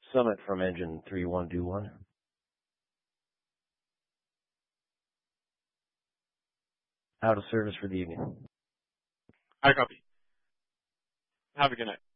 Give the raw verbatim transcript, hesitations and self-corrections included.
Summit from engine three one two one. Out of service for the evening. I copy. Have a good night.